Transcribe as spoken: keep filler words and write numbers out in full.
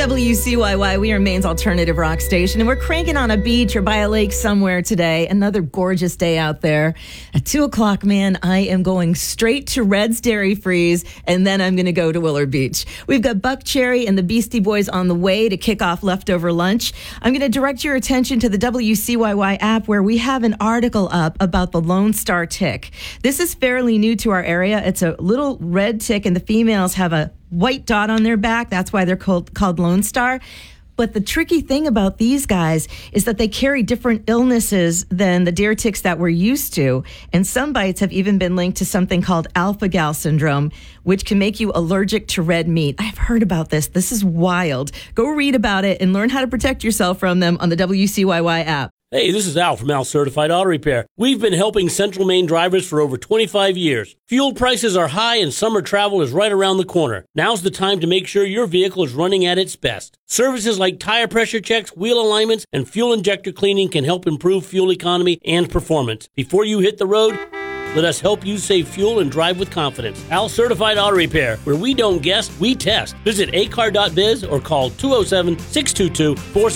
W C Y Y, we are Maine's alternative rock station, and we're cranking on a beach or by a lake somewhere today. Another gorgeous day out there. At two o'clock, man, I am going straight to Red's Dairy Freeze, and then I'm going to go to Willard Beach. We've got Buck Cherry and the Beastie Boys on the way to kick off leftover lunch. I'm going to direct your attention to the W C Y Y app, where we have an article up about the Lone Star tick. This is fairly new to our area. It's a little red tick, and the females have a white dot on their back. That's why they're called, called Lone Star. But the tricky thing about these guys is that they carry different illnesses than the deer ticks that we're used to. And some bites have even been linked to something called alpha-gal syndrome, which can make you allergic to red meat. I've heard about this. This is wild. Go read about it and learn how to protect yourself from them on the W C Y Y app. Hey, this is Al from Al Certified Auto Repair. We've been helping Central Maine drivers for over twenty-five years. Fuel prices are high and summer travel is right around the corner. Now's the time to make sure your vehicle is running at its best. Services like tire pressure checks, wheel alignments, and fuel injector cleaning can help improve fuel economy and performance. Before you hit the road, let us help you save fuel and drive with confidence. Al Certified Auto Repair, where we don't guess, we test. Visit a car dot biz or call two oh seven, six two two, four